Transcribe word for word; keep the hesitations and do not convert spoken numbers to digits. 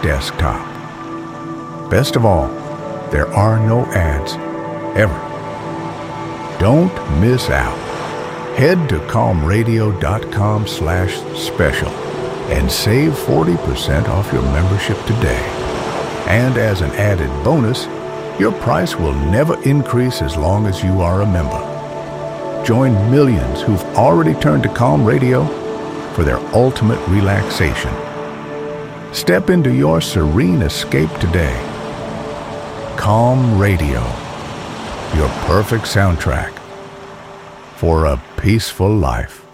desktop. Best of all, there are no ads, ever. Don't miss out. Head to calmradio.com slash special and save forty percent off your membership today. And as an added bonus, your price will never increase as long as you are a member. Join millions who've already turned to Calm Radio for their ultimate relaxation. Step into your serene escape today. Calm Radio, your perfect soundtrack for a peaceful life.